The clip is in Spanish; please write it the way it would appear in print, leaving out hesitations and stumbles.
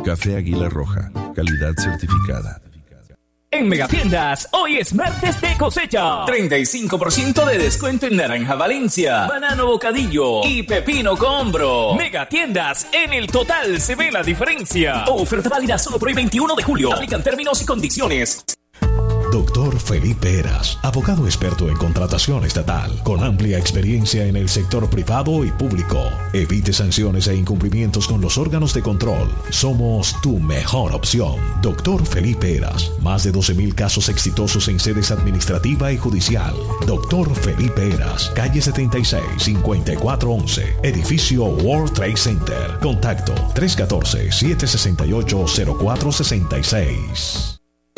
Café Águila Roja, calidad certificada. En Megatiendas, hoy es martes de cosecha. 35% de descuento en naranja Valencia, banano bocadillo y pepino combro. Megatiendas, en el total se ve la diferencia. Oferta válida solo por el 21 de julio. Aplican términos y condiciones. Doctor Felipe Heras, abogado experto en contratación estatal, con amplia experiencia en el sector privado y público. Evite sanciones e incumplimientos con los órganos de control. Somos tu mejor opción. Doctor Felipe Heras, más de 12,000 casos exitosos en sedes administrativa y judicial. Doctor Felipe Heras, calle 76, 5411, edificio World Trade Center. Contacto 314-768-0466.